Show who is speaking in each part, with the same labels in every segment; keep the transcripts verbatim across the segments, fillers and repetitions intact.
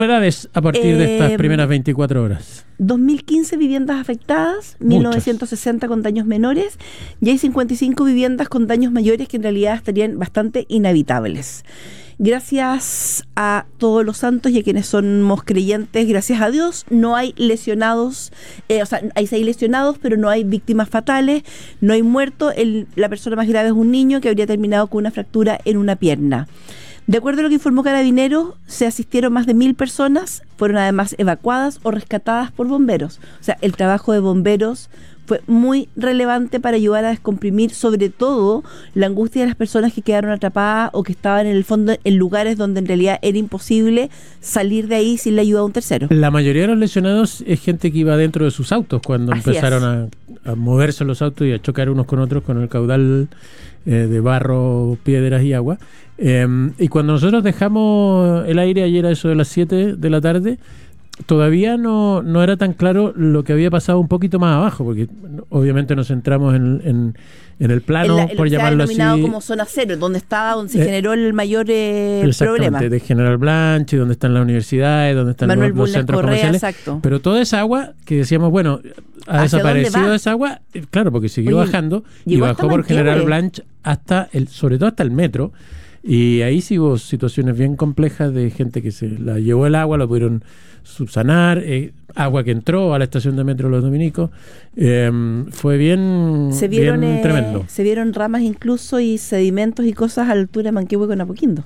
Speaker 1: novedades a partir
Speaker 2: Eh,
Speaker 1: de estas primeras veinticuatro horas?
Speaker 2: dos mil quince viviendas afectadas, mil novecientos sesenta con daños menores, y hay cincuenta y cinco viviendas con daños mayores que en realidad estarían bastante inhabitables. Gracias a todos los santos y a quienes somos creyentes, gracias a Dios, no hay lesionados, eh, o sea, hay seis lesionados, pero no hay víctimas fatales, no hay muertos. El, la persona más grave es un niño que habría terminado con una fractura en una pierna. De acuerdo a lo que informó Carabineros, se asistieron más de mil personas, fueron además evacuadas o rescatadas por bomberos. O sea, el trabajo de bomberos fue muy relevante para ayudar a descomprimir sobre todo la angustia de las personas que quedaron atrapadas o que estaban en el fondo en lugares donde en realidad era imposible salir de ahí sin la ayuda de un tercero.
Speaker 1: La mayoría de los lesionados es gente que iba dentro de sus autos cuando
Speaker 2: Así
Speaker 1: empezaron a, a moverse los autos y a chocar unos con otros con el caudal eh, de barro, piedras y agua. Eh, y cuando nosotros dejamos el aire ayer a eso de las siete de la tarde, todavía no, no era tan claro lo que había pasado un poquito más abajo, porque obviamente nos centramos en, en, en el plano,
Speaker 2: en la, en
Speaker 1: por
Speaker 2: lo que
Speaker 1: llamarlo
Speaker 2: se ha denominado
Speaker 1: así,
Speaker 2: como zona cero, donde estaba, donde se
Speaker 1: eh,
Speaker 2: generó el mayor eh,
Speaker 1: exactamente,
Speaker 2: problema.
Speaker 1: de General Blanche, donde están las universidades, donde están
Speaker 2: Manuel
Speaker 1: los, los
Speaker 2: Bulnes
Speaker 1: centros
Speaker 2: Correa,
Speaker 1: comerciales.
Speaker 2: exacto.
Speaker 1: Pero toda esa agua que decíamos, bueno, ha
Speaker 2: ¿Hacia dónde
Speaker 1: desaparecido
Speaker 2: va?
Speaker 1: esa agua, eh, claro, porque siguió
Speaker 2: Oye,
Speaker 1: bajando y
Speaker 2: llegó
Speaker 1: bajó
Speaker 2: hasta
Speaker 1: por
Speaker 2: Manquehue.
Speaker 1: General Blanche hasta el, sobre todo hasta el metro. Y ahí sí hubo situaciones bien complejas de gente que se la llevó el agua, la pudieron subsanar, eh, agua que entró a la estación de metro Los Dominicos. Eh, fue bien,
Speaker 2: Se vieron,
Speaker 1: bien
Speaker 2: eh,
Speaker 1: tremendo.
Speaker 2: se vieron ramas incluso y sedimentos y cosas a la altura de Manquehue con Apoquindo.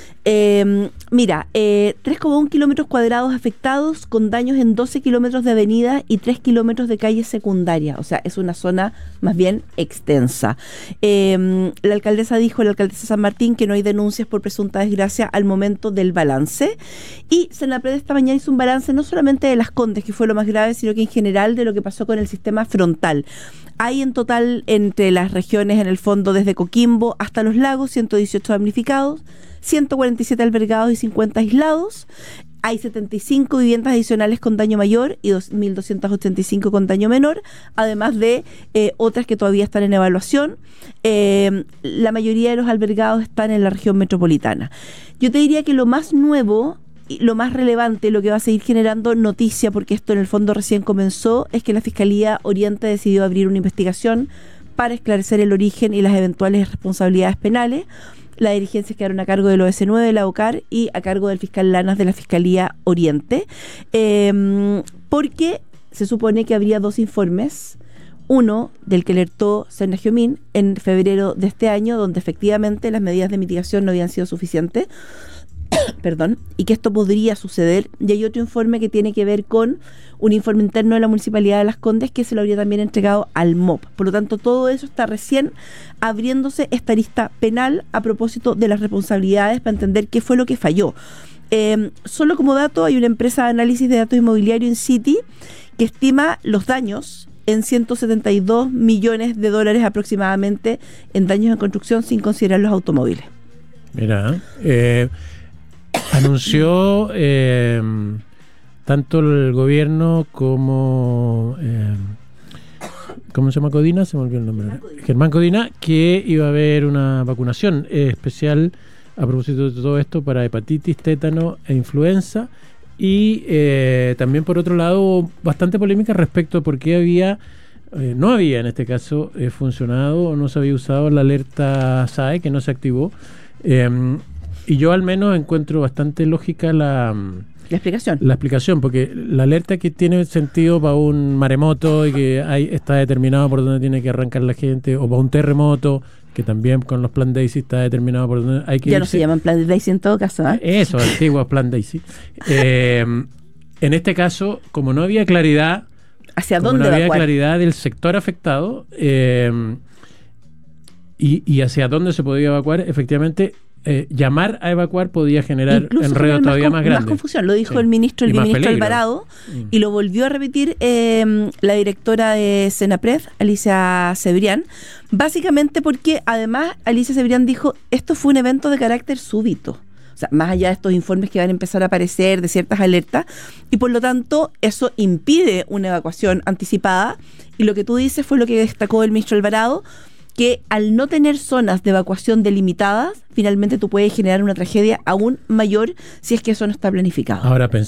Speaker 2: Eh, mira, eh, tres coma uno kilómetros cuadrados afectados con daños en doce kilómetros de avenida y tres kilómetros de calles secundarias. O sea, es una zona más bien extensa. Eh, la alcaldesa dijo, la alcaldesa San Martín, que no hay denuncias por presunta desgracia al momento del balance. Y Senapred esta mañana hizo un balance no solamente de Las Condes, que fue lo más grave, sino que en general de lo que pasó con el sistema frontal. Hay en total entre las regiones, en el fondo, desde Coquimbo hasta Los Lagos, ciento dieciocho damnificados, ciento cuarenta y siete albergados y cincuenta aislados. Hay setenta y cinco viviendas adicionales con daño mayor y mil doscientos ochenta y cinco con daño menor, además de eh, otras que todavía están en evaluación. Eh, la mayoría de los albergados están en la región metropolitana. Yo te diría que lo más nuevo, lo más relevante, lo que va a seguir generando noticia, porque esto en el fondo recién comenzó, es que la Fiscalía Oriente decidió abrir una investigación para esclarecer el origen y las eventuales responsabilidades penales. Las dirigencias quedaron a cargo del O S nueve de la OCAR y a cargo del fiscal Lanas de la Fiscalía Oriente, eh, porque se supone que habría dos informes, uno del que alertó Serna Giomín en febrero de este año, donde efectivamente las medidas de mitigación no habían sido suficientes, perdón, y que esto podría suceder. Y hay otro informe que tiene que ver con un informe interno de la Municipalidad de Las Condes que se lo habría también entregado al M O P. Por lo tanto, todo eso está recién abriéndose esta lista penal a propósito de las responsabilidades para entender qué fue lo que falló. Eh, solo como dato, hay una empresa de análisis de datos inmobiliarios en City que estima los daños en ciento setenta y dos millones de dólares aproximadamente en daños en construcción sin considerar los automóviles.
Speaker 1: Mira, eh, anunció eh, tanto el gobierno como eh, ¿cómo se llama? Codina, se me olvidó el nombre. Germán Codina, Germán Codina, que iba a haber una vacunación eh, especial a propósito de todo esto para hepatitis, tétano e influenza. Y eh, también por otro lado bastante polémica respecto a por qué había eh, no había en este caso eh, funcionado o no se había usado la alerta S A E, que no se activó. Eh, y yo al menos encuentro bastante lógica la,
Speaker 2: la explicación.
Speaker 1: La explicación, porque la alerta que tiene sentido para un maremoto y que hay, está determinado por dónde tiene que arrancar la gente, o para un terremoto, que también con los Plan Daisy está determinado por dónde hay que
Speaker 2: ya
Speaker 1: irse.
Speaker 2: no se llaman Plan Daisy en todo caso, ¿eh?
Speaker 1: Eso, antiguos Plan Daisy. Eh, en este caso, como no había claridad,
Speaker 2: ¿hacia
Speaker 1: como
Speaker 2: dónde
Speaker 1: no había
Speaker 2: evacuar?
Speaker 1: claridad del sector afectado eh, y, y hacia dónde se podía evacuar, efectivamente, eh, llamar a evacuar podía generar
Speaker 2: incluso
Speaker 1: enredos todavía
Speaker 2: más,
Speaker 1: más
Speaker 2: más
Speaker 1: grandes.
Speaker 2: confusión, lo dijo
Speaker 1: Sí.
Speaker 2: el ministro, el
Speaker 1: Y más
Speaker 2: ministro
Speaker 1: peligro.
Speaker 2: Alvarado,
Speaker 1: Mm.
Speaker 2: y lo volvió a repetir eh, la directora de Senapred, Alicia Cebrián, básicamente porque además Alicia Cebrián dijo, esto fue un evento de carácter súbito. O sea, más allá de estos informes que van a empezar a aparecer de ciertas alertas, y por lo tanto eso impide una evacuación anticipada, y lo que tú dices fue lo que destacó el ministro Alvarado, que al no tener zonas de evacuación delimitadas, finalmente tú puedes generar una tragedia aún mayor si es que eso no está planificado.
Speaker 1: Ahora